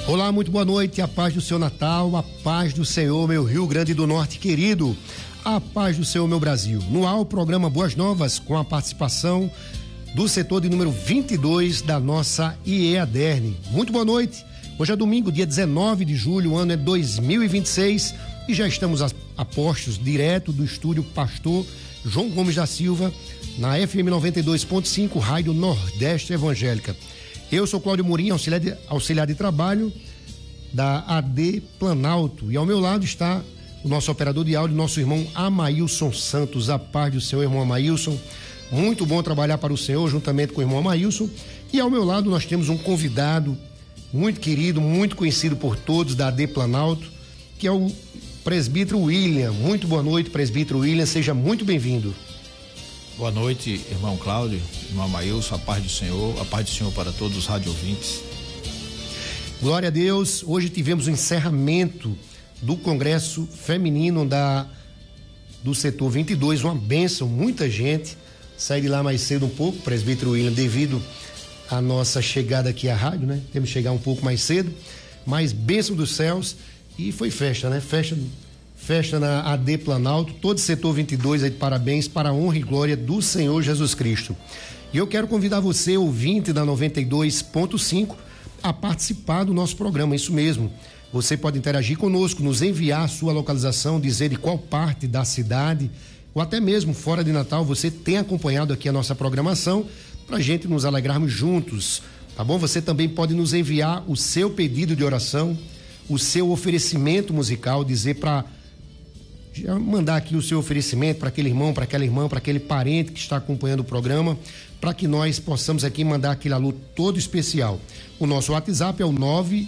Olá, muito boa noite, a paz do seu Natal, a paz do Senhor, meu Rio Grande do Norte querido, a paz do Senhor, meu Brasil. No ar, o programa Boas Novas, com a participação do setor de número 22 da nossa IEADERN. Muito boa noite, hoje é domingo, dia 19 de julho, o ano é 2026 e já estamos a postos direto do estúdio Pastor João Gomes da Silva, na FM 92.5, Rádio Nordeste Evangélica. Eu sou Cláudio Murim, auxiliar de trabalho da AD Planalto, e ao meu lado está o nosso operador de áudio, nosso irmão Amailson Santos. A paz do Senhor, irmão Amailson. Muito bom trabalhar para o Senhor juntamente com o irmão Amailson. E ao meu lado nós temos um convidado muito querido, muito conhecido por todos da AD Planalto, que é o presbítero William. Muito boa noite, presbítero William, seja muito bem-vindo. Boa noite, irmão Cláudio, irmão Amailson, a paz do Senhor para todos os rádio ouvintes. Glória a Deus. Hoje tivemos o encerramento do Congresso Feminino do setor 22, uma bênção, muita gente. Saí de lá mais cedo um pouco, presbítero William, devido à nossa chegada aqui à rádio, né? Temos que chegar um pouco mais cedo, mas bênção dos céus, e foi festa, né? Festa na AD Planalto, todo setor 22 aí de parabéns, para a honra e glória do Senhor Jesus Cristo. E eu quero convidar você, ouvinte da 92.5, a participar do nosso programa, isso mesmo. Você pode interagir conosco, nos enviar a sua localização, dizer de qual parte da cidade, ou até mesmo fora de Natal, você tem acompanhado aqui a nossa programação, para a gente nos alegrarmos juntos, tá bom? Você também pode nos enviar o seu pedido de oração, o seu oferecimento musical, dizer para mandar aqui o seu oferecimento para aquele irmão, para aquela irmã, para aquele parente que está acompanhando o programa, para que nós possamos aqui mandar aquele alô todo especial. O nosso WhatsApp é o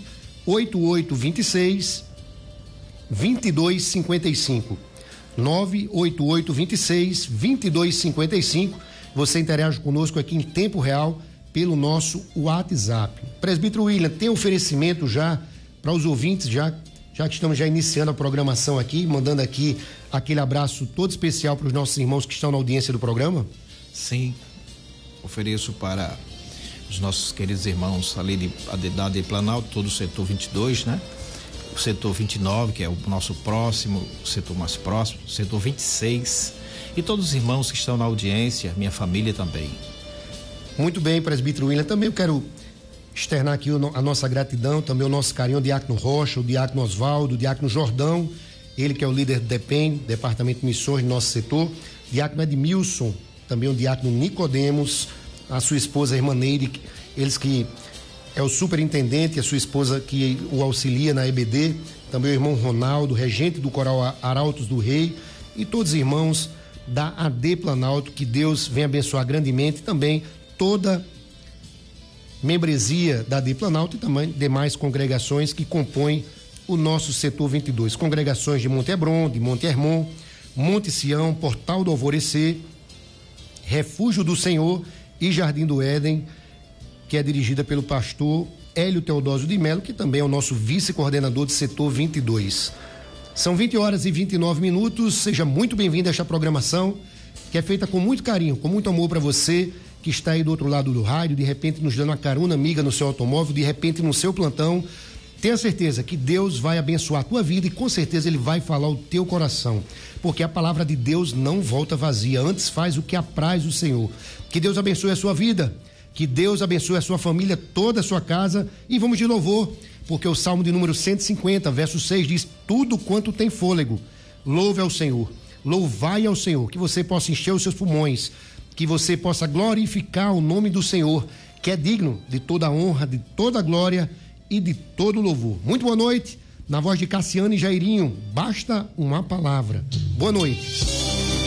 98826 2255. 98826 2255. Você interage conosco aqui em tempo real pelo nosso WhatsApp. Presbítero William, tem oferecimento já para os ouvintes, já que estamos já iniciando a programação aqui, mandando aqui aquele abraço todo especial para os nossos irmãos que estão na audiência do programa? Sim, ofereço para os nossos queridos irmãos ali da AD Planalto, todo o setor 22, né? O setor 29, que é o nosso próximo, o setor mais próximo, o setor 26, e todos os irmãos que estão na audiência, minha família também. Muito bem, presbítero William, também eu quero externar aqui a nossa gratidão, também o nosso carinho ao diácono Rocha, o diácono Osvaldo, o diácono Jordão, ele que é o líder do DEPEN, Departamento de Missões do nosso setor, diácono Edmilson, também o diácono Nicodemos, a sua esposa, a irmã Neide, eles que é o superintendente, a sua esposa que o auxilia na EBD, também o irmão Ronaldo, regente do coral Arautos do Rei, e todos os irmãos da AD Planalto, que Deus venha abençoar grandemente, também toda membresia da AD Planalto e também demais congregações que compõem o nosso setor 22, congregações de Monte Hebron, de Monte Hermon, Monte Sião, Portal do Alvorecer, Refúgio do Senhor e Jardim do Éden, que é dirigida pelo pastor Hélio Teodósio de Melo, que também é o nosso vice-coordenador do setor 22. São 20h29, seja muito bem-vindo a esta programação, que é feita com muito carinho, com muito amor para você, que está aí do outro lado do rádio, de repente nos dando uma carona amiga no seu automóvel, de repente no seu plantão. Tenha certeza que Deus vai abençoar a tua vida e com certeza Ele vai falar o teu coração, porque a palavra de Deus não volta vazia, antes faz o que apraz o Senhor. Que Deus abençoe a sua vida, que Deus abençoe a sua família, toda a sua casa, e vamos de louvor, porque o Salmo de número 150, verso 6 diz: tudo quanto tem fôlego, louve ao Senhor, louvai ao Senhor, que você possa encher os seus pulmões, que você possa glorificar o nome do Senhor, que é digno de toda a honra, de toda a glória e de todo o louvor. Muito boa noite, na voz de Cassiano e Jairinho, basta uma palavra. Boa noite.